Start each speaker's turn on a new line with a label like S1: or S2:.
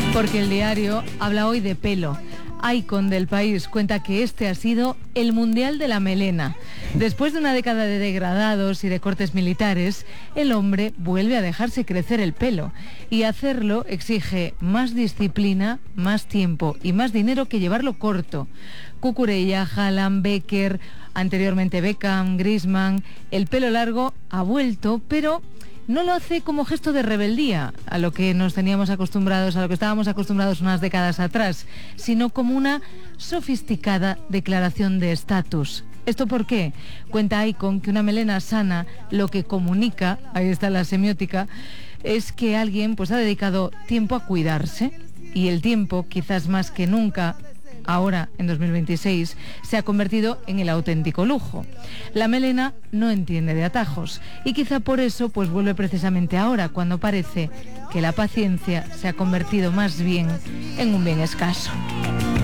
S1: Porque el diario habla hoy de pelo. Icon del País cuenta que este ha sido el mundial de la melena. Después de una década de degradados y de cortes militares, el hombre vuelve a dejarse crecer el pelo. Y hacerlo exige más disciplina, más tiempo y más dinero que llevarlo corto. Cucurella, Haaland, Becker, anteriormente Beckham, Griezmann. El pelo largo ha vuelto, pero no lo hace como gesto de rebeldía a lo que nos teníamos acostumbrados, a lo que estábamos acostumbrados unas décadas atrás, sino como una sofisticada declaración de estatus. ¿Esto por qué? Cuenta Icon que una melena sana lo que comunica, ahí está la semiótica, es que alguien pues ha dedicado tiempo a cuidarse, y el tiempo, quizás más que nunca, ahora, en 2026, se ha convertido en el auténtico lujo. La melena no entiende de atajos y quizá por eso pues vuelve precisamente ahora, cuando parece que la paciencia se ha convertido más bien en un bien escaso.